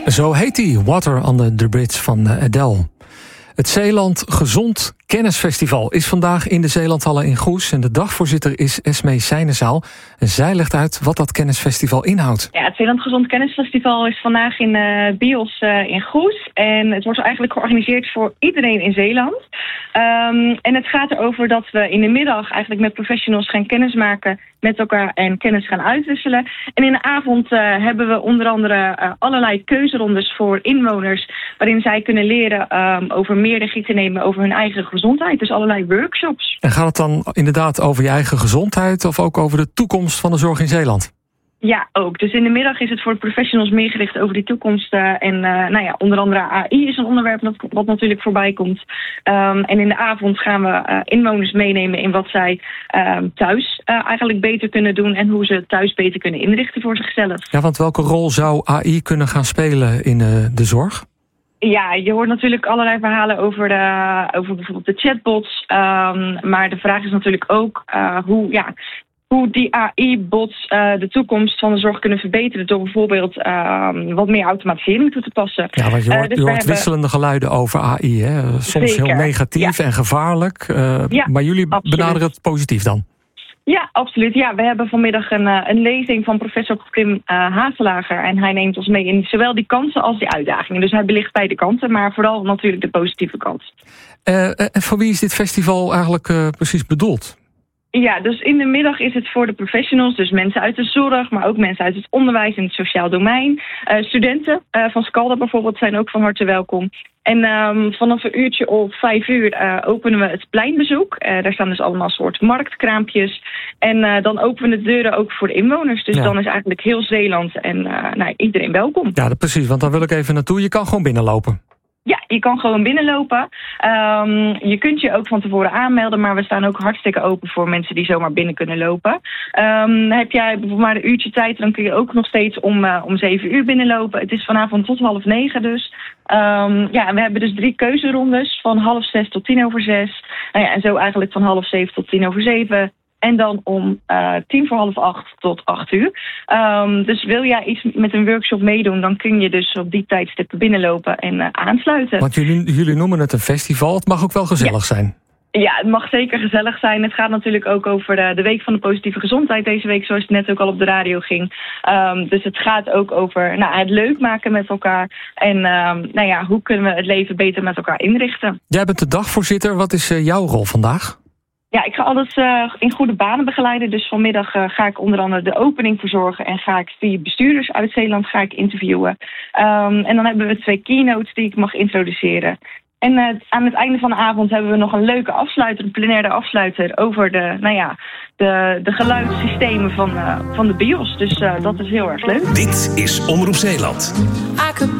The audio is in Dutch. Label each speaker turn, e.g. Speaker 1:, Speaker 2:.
Speaker 1: Zo heet hij, Water Under the Bridge van Adele. Het Zeeland Gezond Kennisfestival is vandaag in de Zeelandhallen in Goes. En de dagvoorzitter is Esmee Sijnezaal. En zij legt uit wat dat kennisfestival inhoudt.
Speaker 2: Ja, het Zeeland Gezond Kennisfestival is vandaag in Bios in Goes. En het wordt eigenlijk georganiseerd voor iedereen in Zeeland. En het gaat erover dat we in de middag eigenlijk met professionals gaan kennismaken met elkaar en kennis gaan uitwisselen. En in de avond hebben we onder andere allerlei keuzerondes voor inwoners, waarin zij kunnen leren over meer regie te nemen over hun eigen gezondheid. Dus allerlei workshops. En
Speaker 1: gaat het dan inderdaad over je eigen gezondheid of ook over de toekomst van de zorg in Zeeland?
Speaker 2: Ja, ook. Dus in de middag is het voor de professionals meer gericht over die toekomst. Onder andere AI is een onderwerp wat natuurlijk voorbij komt. En in de avond gaan we inwoners meenemen in wat zij thuis eigenlijk beter kunnen doen en hoe ze thuis beter kunnen inrichten voor zichzelf. Ja,
Speaker 1: want welke rol zou AI kunnen gaan spelen in de zorg?
Speaker 2: Ja, je hoort natuurlijk allerlei verhalen over bijvoorbeeld de chatbots. Maar de vraag is natuurlijk ook hoe die AI-bots de toekomst van de zorg kunnen verbeteren door bijvoorbeeld wat meer automatisering toe te passen.
Speaker 1: Ja, want je hoort wisselende geluiden over AI. Hè? Soms zeker. Heel negatief en gevaarlijk. Maar jullie benaderen het positief dan?
Speaker 2: Ja, absoluut. Ja, we hebben vanmiddag een lezing van professor Pim Hazelager. En hij neemt ons mee in zowel die kansen als die uitdagingen. Dus hij belicht beide kanten, maar vooral natuurlijk de positieve kant.
Speaker 1: En voor wie is dit festival eigenlijk precies bedoeld?
Speaker 2: Ja, dus in de middag is het voor de professionals, dus mensen uit de zorg, maar ook mensen uit het onderwijs en het sociaal domein. Studenten van Scalda bijvoorbeeld zijn ook van harte welkom. En vanaf een uurtje of 5:00 openen we het pleinbezoek. Daar staan dus allemaal soort marktkraampjes. En dan openen we de deuren ook voor de inwoners. Dus dan is eigenlijk heel Zeeland en iedereen welkom.
Speaker 1: Ja, precies, want daar wil ik even naartoe. Je kan gewoon binnenlopen.
Speaker 2: Ja, je kan gewoon binnenlopen. Je kunt je ook van tevoren aanmelden, maar we staan ook hartstikke open voor mensen die zomaar binnen kunnen lopen. Heb jij bijvoorbeeld maar een uurtje tijd, dan kun je ook nog steeds om 7:00 binnenlopen. Het is vanavond tot 8:30 dus. En we hebben dus 3 keuzerondes van 5:30 tot 6:10. En zo eigenlijk van 6:30 tot 7:10. En dan om 7:45 tot 8:00. Dus wil jij iets met een workshop meedoen, dan kun je dus op die tijdstippen binnenlopen en aansluiten.
Speaker 1: Want jullie noemen het een festival. Het mag ook wel gezellig zijn.
Speaker 2: Ja, het mag zeker gezellig zijn. Het gaat natuurlijk ook over de Week van de Positieve Gezondheid deze week, zoals het net ook al op de radio ging. Dus het gaat ook over het leuk maken met elkaar. En hoe kunnen we het leven beter met elkaar inrichten.
Speaker 1: Jij bent de dagvoorzitter. Wat is jouw rol vandaag?
Speaker 2: Ja, ik ga alles in goede banen begeleiden. Dus vanmiddag ga ik onder andere de opening verzorgen en ga ik 4 bestuurders uit Zeeland interviewen. En dan hebben we 2 keynotes die ik mag introduceren. En aan het einde van de avond hebben we nog een leuke afsluiter, een plenaire afsluiter over de geluidssystemen van de BIOS. Dus dat is heel erg leuk.
Speaker 3: Dit is Omroep Zeeland.